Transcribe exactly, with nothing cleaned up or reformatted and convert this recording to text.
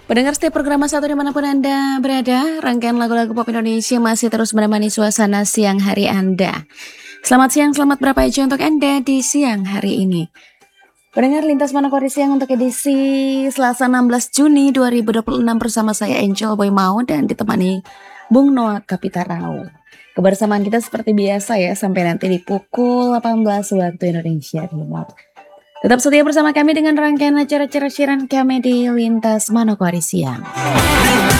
Pendengar setiap program satu dimanapun Anda berada, rangkaian lagu-lagu pop Indonesia masih terus menemani suasana siang hari Anda. Selamat siang, selamat berapa aja untuk Anda di siang hari ini. Pendengar Lintas Manokwari Siang untuk edisi Selasa enam belas Juni dua ribu dua puluh enam bersama saya Angel Boy Mau dan ditemani Bung Noah Kapitarau. Kebersamaan kita seperti biasa ya sampai nanti di pukul delapan belas waktu Indonesia Timur. Tetap setia bersama kami dengan rangkaian acara-acara siaran kami di Lintas Manokwari Siang.